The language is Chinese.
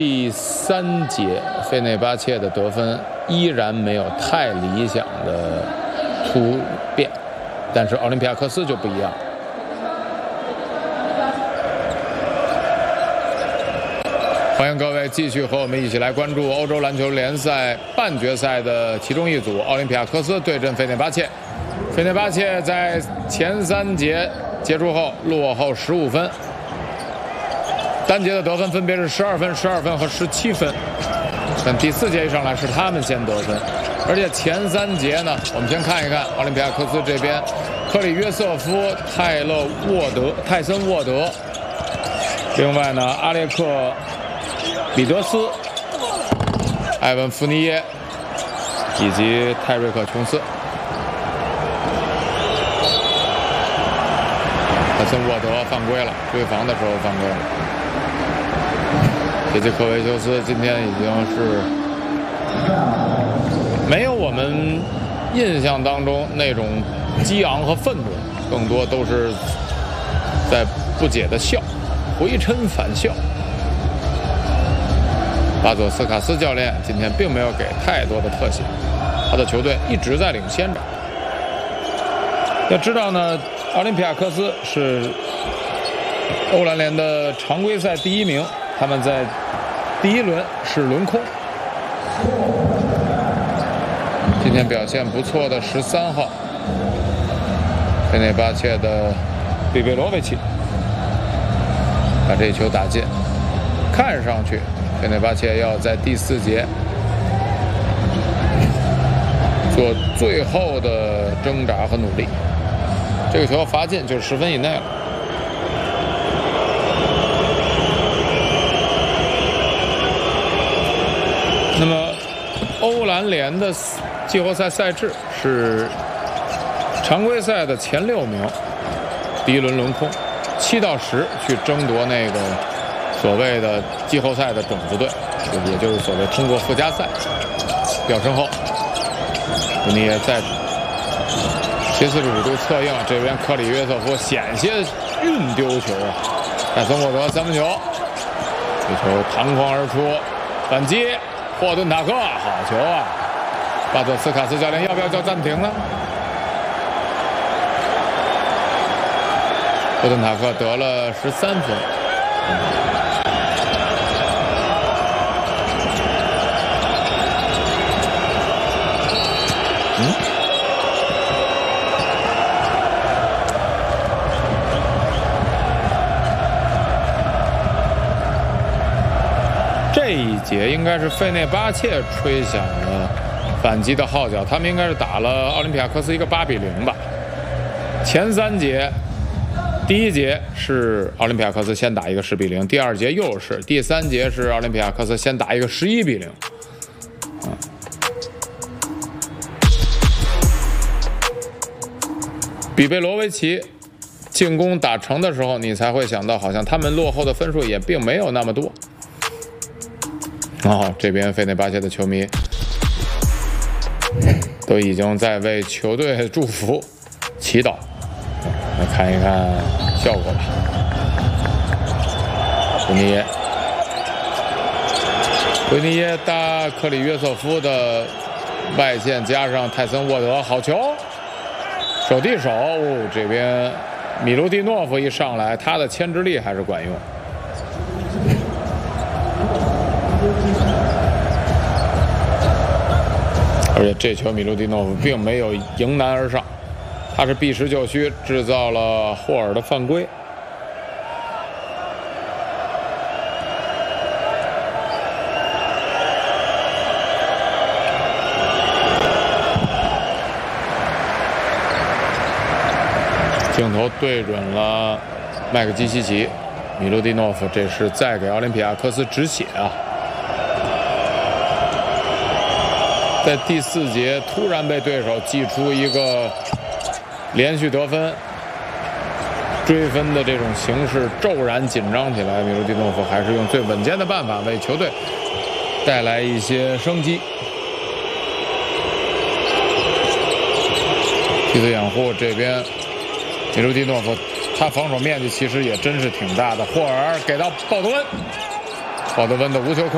第3节，费内巴切的得分依然没有太理想的突变，但是奥林匹亚克斯就不一样。欢迎各位继续和我们一起来关注欧洲篮球联赛半决赛的其中一组，奥林匹亚克斯对阵费内巴切。费内巴切在前3节结束后落后15分。 单节的得分分别是12分、12分和17分，但第4节一上来是他们先得分，而且前3节呢，我们先看一看奥林匹亚克斯这边，克里约瑟夫、泰森沃德，另外呢，阿列克彼得斯、埃文福尼耶以及泰瑞克琼斯。泰森沃德犯规了，追防的时候犯规了。 杰基科维修斯今天已经是没有我们印象当中那种激昂和愤怒，更多都是在不解的笑，回嗔反笑。巴佐斯卡斯教练今天并没有给太多的特写，他的球队一直在领先着。要知道呢，奥林匹亚克斯是欧篮联的常规赛第1名。 他们在第1轮是轮空。今天表现不错的13号，费内巴切的比贝罗维奇把这一球打进。看上去，费内巴切要在第4节做最后的挣扎和努力。这个球罚进就是10分以内了。 那么，欧篮联的季后赛赛制是常规赛的前6名，第1轮轮空，7到10去争夺那个所谓的季后赛的种子队，也就是所谓通过附加赛表身后，你也在斜45度策应，这边克里约瑟夫险些运丢球啊！泰森沃德3分球，这球弹框而出，反击。 霍顿塔克，好球啊！巴佐斯卡斯教练要不要叫暂停呢？霍顿塔克得了13分。这一节应该是费内巴切吹响了反击的号角，他们应该是打了奥林匹亚克斯一个8比0吧。前3节，第1节是奥林匹亚克斯先打一个10比0，第2节又是，第3节是奥林匹亚克斯先打一个11比0。比贝罗维奇进攻打成的时候，你才会想到，好像他们落后的分数也并没有那么多。 这边费内巴切的球迷都已经在为球队祝福、祈祷。来看一看效果吧。维尼耶搭克里约瑟夫的外线，加上泰森沃德，好球！手递手，这边米卢蒂诺夫一上来，他的牵制力还是管用。 而且这球米卢蒂诺夫并没有迎难而上，他是避实就虚，制造了霍尔的犯规。镜头对准了麦克基西奇，米卢蒂诺夫这是在给奥林匹亚克斯止血啊！ 在第4节突然被对手击出一个连续得分，追分的这种形势骤然紧张起来。米卢蒂诺夫还是用最稳健的办法为球队带来一些生机。梯队掩护这边，米卢蒂诺夫他防守面积其实也真是挺大的。霍尔给到鲍德温，鲍德温的无球空。